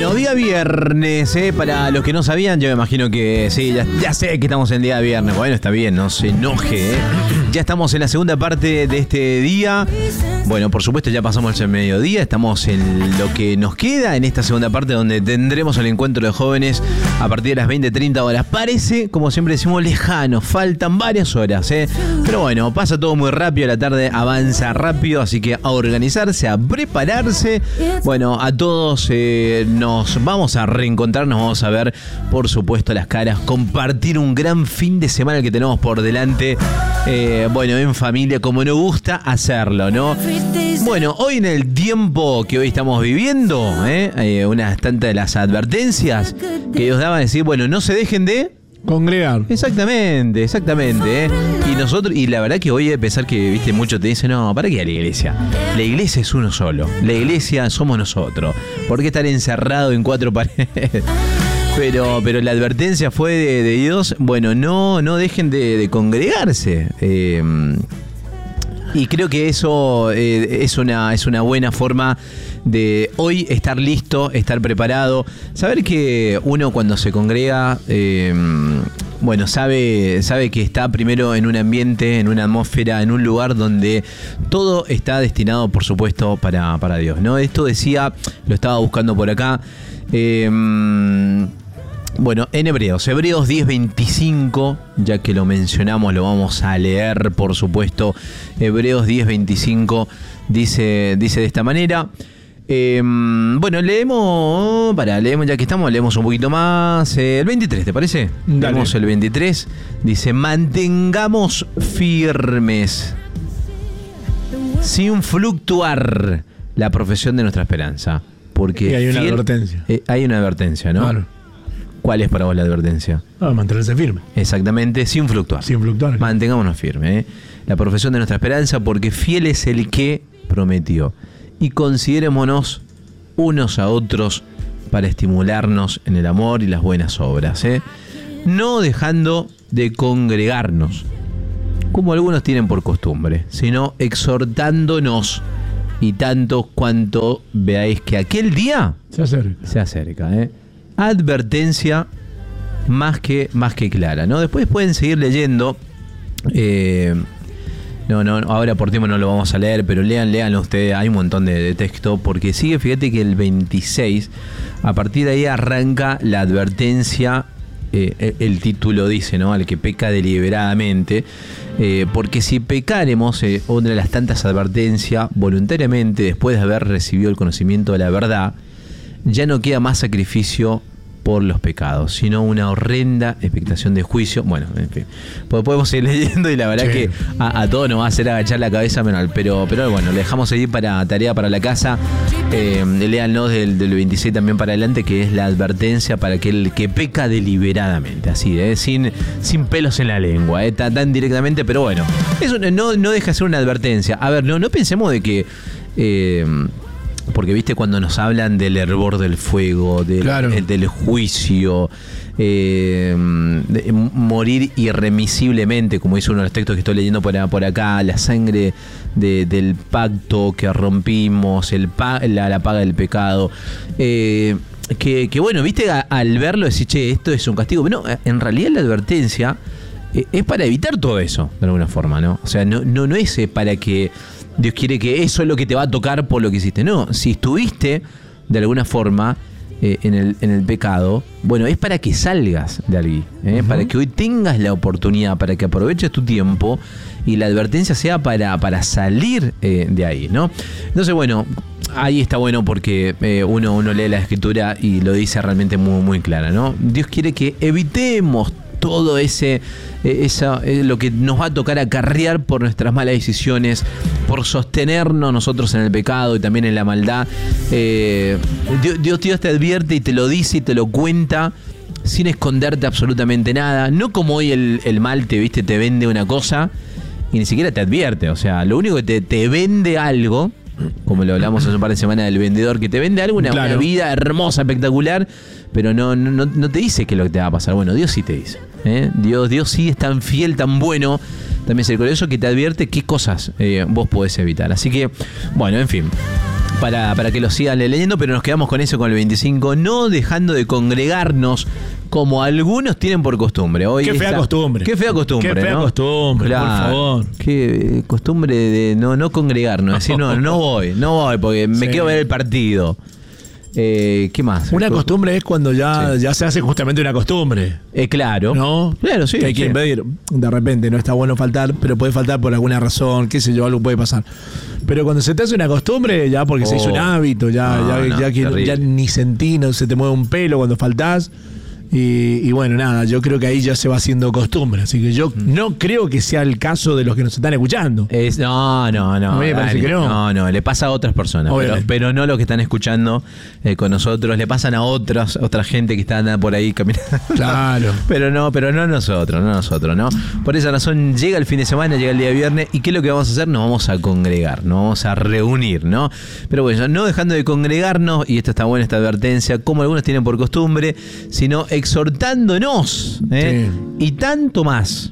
Bueno, día viernes, para los que no sabían, yo me imagino que sí, ya sé que estamos en día viernes. Bueno, está bien, no se enoje, Ya estamos en la segunda parte de este día. Bueno, por supuesto ya pasamos el mediodía, estamos en lo que nos queda en esta segunda parte donde tendremos el encuentro de jóvenes a partir de las 20-30 horas. Parece, como siempre decimos, lejano, faltan varias horas, Pero bueno, pasa todo muy rápido, la tarde avanza rápido, así que a organizarse, a prepararse. Bueno, a todos nos vamos a reencontrar, nos vamos a ver, por supuesto, las caras, compartir un gran fin de semana que tenemos por delante, bueno, en familia, como nos gusta hacerlo, ¿no? Bueno, hoy en el tiempo que hoy estamos viviendo, unas tantas de las advertencias que Dios daba a decir, bueno, no se dejen de congregar. Exactamente. Y nosotros, y la verdad que hoy a pesar que, viste, muchos te dicen, no, ¿para qué a la iglesia? La iglesia es uno solo. La iglesia somos nosotros. ¿Por qué estar encerrado en cuatro paredes? Pero la advertencia fue de Dios, bueno, no dejen de congregarse. Y creo que eso es una buena forma de hoy estar listo, estar preparado. Saber que uno cuando se congrega, bueno, sabe que está primero en un ambiente, en una atmósfera, en un lugar donde todo está destinado, por supuesto, para Dios, ¿no? Esto decía, lo estaba buscando por acá, bueno, en Hebreos 10:25, ya que lo mencionamos, lo vamos a leer, por supuesto. Hebreos 10:25 dice de esta manera. Bueno, leemos ya que estamos, leemos un poquito más. El 23, ¿te parece? Dale. Leemos el 23. Dice, mantengamos firmes, sin fluctuar, la profesión de nuestra esperanza. Porque y hay una advertencia. Hay una advertencia, ¿no? Claro. ¿Cuál es para vos la advertencia? Mantenerse firme. Exactamente, sin fluctuar. Sin fluctuar. Mantengámonos firmes, La profesión de nuestra esperanza, porque fiel es el que prometió. Y considerémonos unos a otros para estimularnos en el amor y las buenas obras, No dejando de congregarnos, como algunos tienen por costumbre, sino exhortándonos, y tanto cuanto veáis que aquel día se acerca, Advertencia más que clara, ¿no? Después pueden seguir leyendo. No, ahora por tiempo no lo vamos a leer, pero léanlo ustedes, hay un montón de texto, porque sigue, fíjate que el 26, a partir de ahí arranca la advertencia, el título dice, ¿no? Al que peca deliberadamente, porque si pecaremos, una de las tantas advertencias, voluntariamente, después de haber recibido el conocimiento de la verdad, ya no queda más sacrificio por los pecados, sino una horrenda expectación de juicio. Bueno, en fin, podemos seguir leyendo y la verdad que a todos nos va a hacer agachar la cabeza menor, pero bueno, le dejamos ahí para tarea para la casa. Léanlo del 26 también para adelante, que es la advertencia para aquel que peca deliberadamente, así, sin pelos en la lengua, tan directamente, pero bueno, eso no deja de ser una advertencia. A ver, no pensemos de que porque viste cuando nos hablan del hervor del fuego, del juicio, de morir irremisiblemente, como dice uno de los textos que estoy leyendo por acá, la sangre del pacto que rompimos, la paga del pecado, que bueno, viste, al verlo decís, che, esto es un castigo. Pero no, en realidad la advertencia es para evitar todo eso, de alguna forma, ¿no? O sea, no es para que Dios quiere que eso es lo que te va a tocar por lo que hiciste. No, si estuviste de alguna forma en el pecado, bueno, es para que salgas de allí, para que hoy tengas la oportunidad, para que aproveches tu tiempo y la advertencia sea para salir de ahí, ¿no? Entonces, bueno, ahí está bueno porque uno lee la escritura y lo dice realmente muy, muy clara, ¿no? Dios quiere que evitemos todo lo que nos va a tocar acarrear por nuestras malas decisiones, por sostenernos nosotros en el pecado y también en la maldad. Dios te advierte y te lo dice y te lo cuenta sin esconderte absolutamente nada. No como hoy el mal te vende una cosa y ni siquiera te advierte. O sea, lo único que te vende algo, como lo hablamos hace un par de semanas del vendedor, que te vende algo, una vida hermosa, espectacular, pero no te dice qué es lo que te va a pasar. Bueno, Dios sí te dice. Dios sí es tan fiel, tan bueno, tan misericordioso, que te advierte qué cosas vos podés evitar. Así que, bueno, en fin. para que lo sigan leyendo, pero nos quedamos con eso, con el 25, no dejando de congregarnos como algunos tienen por costumbre. Hoy Qué fea costumbre. Qué fea costumbre, Qué fea ¿no? costumbre, Claro, por favor. Qué costumbre de no congregarnos, decir no voy porque me quedo a ver el partido. ¿Qué más? Una costumbre es cuando ya se hace justamente una costumbre. Claro. ¿No? Claro, sí. Que hay que impedir. De repente no está bueno faltar, pero puede faltar por alguna razón, qué sé yo, algo puede pasar. Pero cuando se te hace una costumbre, ya porque se hizo un hábito, ya ni sentí, no se te mueve un pelo cuando faltás. Y bueno, nada, yo creo que ahí ya se va haciendo costumbre. Así que yo no creo que sea el caso de los que nos están escuchando. No. A mí me parece que no. No, le pasa a otras personas, pero no los que están escuchando con nosotros. Le pasan a otra gente que está por ahí caminando. Claro. pero no nosotros, ¿no? Por esa razón llega el fin de semana, llega el día viernes, y ¿qué es lo que vamos a hacer? Nos vamos a congregar, nos vamos a reunir, ¿no? Pero bueno, no dejando de congregarnos, y esto está bueno, esta advertencia, como algunos tienen por costumbre, sino exhortándonos, y tanto más,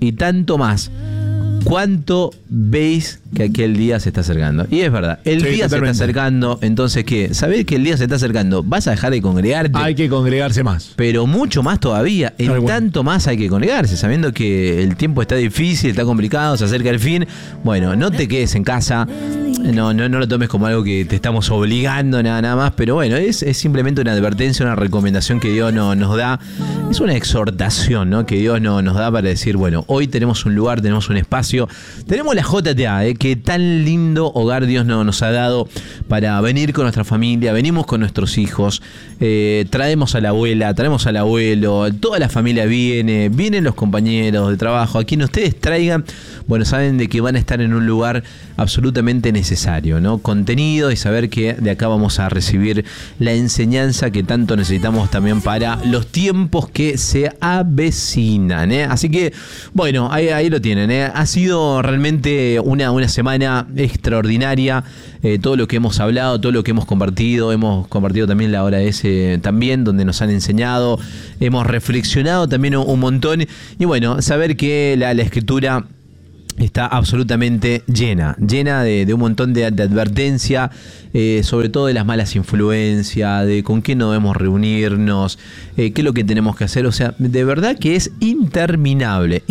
cuánto veis que aquel día se está acercando. Y es verdad, el día totalmente se está acercando. Entonces, ¿qué? ¿Sabés que el día se está acercando? ¿Vas a dejar de congregarte? Hay que congregarse más. Pero mucho más todavía. Tanto más hay que congregarse, sabiendo que el tiempo está difícil, está complicado, se acerca el fin. Bueno, no te quedes en casa. No lo tomes como algo que te estamos obligando, nada más. Pero bueno, es simplemente una advertencia, una recomendación que Dios nos da. Es una exhortación, ¿no? Que Dios nos da para decir, bueno, hoy tenemos un lugar, tenemos un espacio, tenemos la JTA, que tan lindo hogar Dios nos ha dado para venir con nuestra familia, venimos con nuestros hijos, traemos a la abuela, traemos al abuelo, toda la familia vienen los compañeros de trabajo, a quien ustedes traigan, bueno, saben de que van a estar en un lugar absolutamente necesario, ¿no? Contenido, y saber que de acá vamos a recibir la enseñanza que tanto necesitamos también para los tiempos que se avecinan, ¿eh? Así que, bueno, ahí lo tienen, ¿eh? Ha sido realmente una semana extraordinaria, todo lo que hemos hablado, todo lo que hemos compartido también la hora ese también, donde nos han enseñado, hemos reflexionado también un montón, y bueno, saber que la escritura está absolutamente llena de un montón de advertencia, sobre todo de las malas influencias, de con quién no debemos reunirnos, qué es lo que tenemos que hacer. O sea, de verdad que es interminable.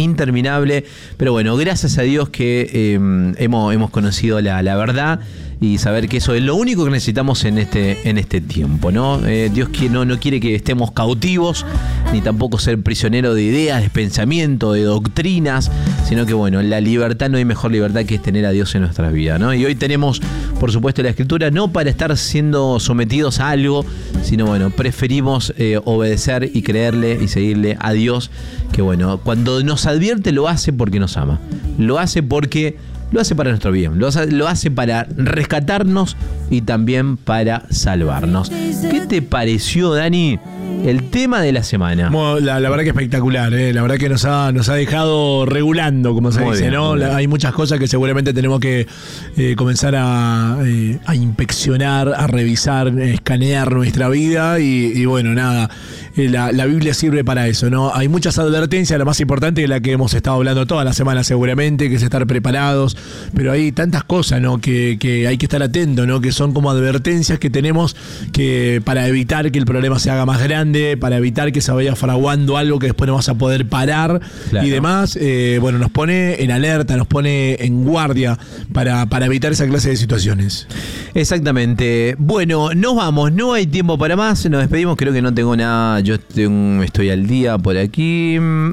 Pero bueno, gracias a Dios que hemos conocido la verdad, y saber que eso es lo único que necesitamos en este tiempo, ¿no? Dios no quiere que estemos cautivos, ni tampoco ser prisioneros de ideas, de pensamiento, de doctrinas, sino que, bueno, la libertad, no hay mejor libertad que es tener a Dios en nuestras vidas, ¿no? Y hoy tenemos, por supuesto, la escritura, no para estar siendo sometidos a algo, sino, bueno, preferimos obedecer y creerle y seguirle a Dios, que, bueno, cuando nos advierte lo hace porque nos ama, lo hace para nuestro bien, lo hace para rescatarnos y también para salvarnos. ¿Qué te pareció, Dani, el tema de la semana? Bueno, la verdad que espectacular, la verdad que nos ha dejado regulando, como se dice, ¿no? Hay muchas cosas que seguramente tenemos que comenzar a inspeccionar, a revisar, a escanear nuestra vida, y bueno, nada, la Biblia sirve para eso, ¿no? Hay muchas advertencias, la más importante es la que hemos estado hablando toda la semana seguramente, que es estar preparados, pero hay tantas cosas, ¿no? que hay que estar atento, ¿no? Que son como advertencias que tenemos que para evitar que el problema se haga más grande, para evitar que se vaya fraguando algo que después no vas a poder parar, claro, y demás. Bueno, nos pone en alerta, nos pone en guardia para evitar esa clase de situaciones. Exactamente. Bueno, nos vamos, no hay tiempo para más, nos despedimos, creo que no tengo nada, yo estoy al día por aquí.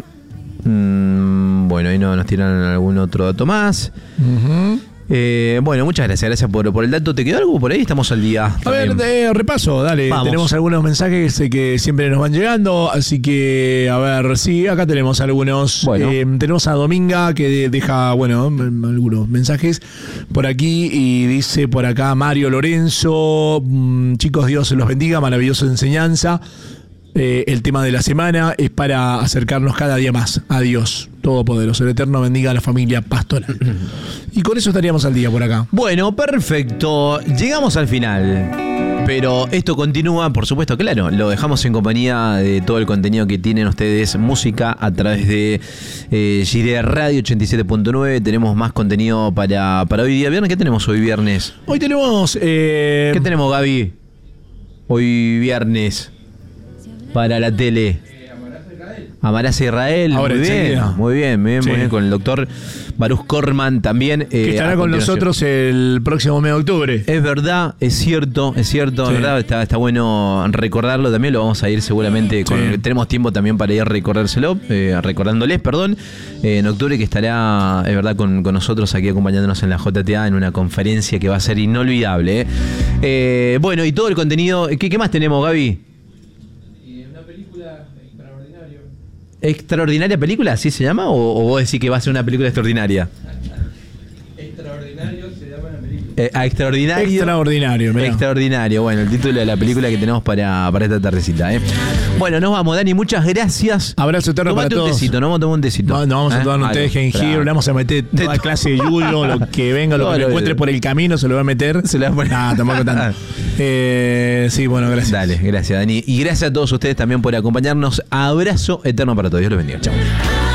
Bueno, ahí nos tiran algún otro dato más. Bueno, muchas gracias por el dato. ¿Te quedó algo por ahí? Estamos al día. A ver, repaso, dale. Vamos. Tenemos algunos mensajes que siempre nos van llegando, así que, a ver, sí, acá tenemos algunos. Bueno. Tenemos a Dominga que deja, bueno, algunos mensajes por aquí, y dice por acá Mario Lorenzo: chicos, Dios los bendiga, maravillosa enseñanza. El tema de la semana es para acercarnos cada día más a Dios Todopoderoso. El Eterno bendiga a la familia pastoral. Y con eso estaríamos al día por acá. Bueno, perfecto. Llegamos al final. Pero esto continúa, por supuesto, claro, lo dejamos en compañía de todo el contenido que tienen ustedes, música a través de Gire Radio 87.9. Tenemos más contenido para hoy día viernes. ¿Qué tenemos hoy viernes? Hoy tenemos... ¿Qué tenemos, Gaby? Hoy viernes para la tele. Amarás a Israel. Ahora muy bien, con el doctor Baruch Korman también. Que estará con nosotros el próximo mes de octubre. Es verdad, es cierto, sí. ¿Verdad? Está bueno recordarlo también, lo vamos a ir seguramente, tenemos tiempo también para ir a recordándoles, en octubre, que estará, es verdad, con nosotros aquí acompañándonos en la JTA en una conferencia que va a ser inolvidable. Bueno, y todo el contenido, ¿qué más tenemos, Gaby? ¿Extraordinaria película? ¿Así se llama? ¿O vos decís que va a ser una película extraordinaria? Extraordinario se llama la película. Extraordinario, mirá. Extraordinario, bueno, el título de la película que tenemos para esta tardecita. Bueno, nos vamos, Dani, muchas gracias. Abrazo eterno para todos. Nos vamos a tomar un tecito. No, vamos a tomar un té de jengibre, le vamos a meter toda clase de yuyo, lo que venga, lo que lo encuentre por el camino, se lo va a meter. Se lo va a poner. Tampoco tanto. Sí, bueno, gracias. Dale, gracias, Dani. Y gracias a todos ustedes también por acompañarnos. Abrazo eterno para todos. Dios los bendiga. Chao.